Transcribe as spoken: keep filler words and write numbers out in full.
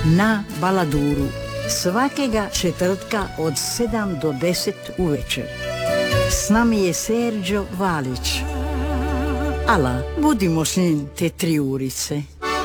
na Baladuru svakega četvrtka od sedam do deset uvečer. S nami je Sergio Valić. Ala, budimo s njim te tri urice.